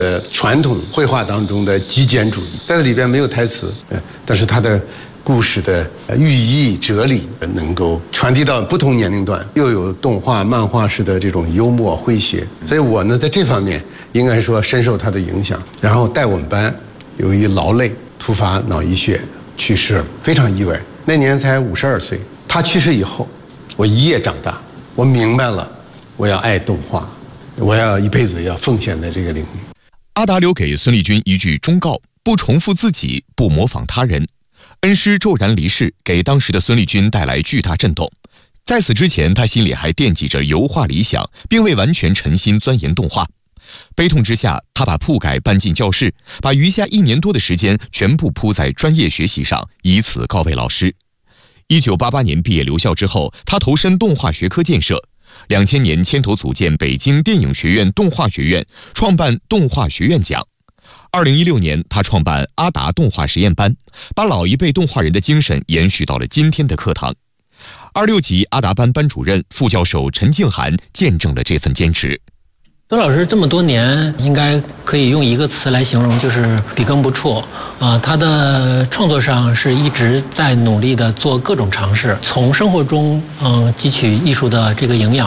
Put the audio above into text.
传统绘画当中的极简主义，在这里边没有台词，但是它的故事的寓意哲理能够传递到不同年龄段，又有动画、漫画式的这种幽默诙谐，所以我呢在这方面应该说深受他的影响。然后带我们班由于劳累突发脑溢血去世了，非常意外，那年才52岁。他去世以后，我一夜长大，我明白了，我要爱动画，我要一辈子要奉献在这个领域。 阿达留给孙立军一句忠告：不重复自己，不模仿他人。恩师骤然离世，给当时的孙立军带来巨大震动。在此之前，他心里还惦记着油画理想，并未完全沉心钻研动画。悲痛之下，他把铺盖搬进教室，把余下1年多的时间全部扑在专业学习上，以此告慰老师。1988年毕业留校之后，他投身动画学科建设。2000年牵头组建北京电影学院动画学院，创办动画学院奖。2016年，他创办阿达动画实验班，把老一辈动画人的精神延续到了今天的课堂。26级阿达班班主任、副教授陈静涵见证了这份坚持。 孙老师这么多年，应该可以用一个词来形容，就是笔耕不辍。他的创作上是一直在努力的做各种尝试，从生活中汲取艺术的这个营养。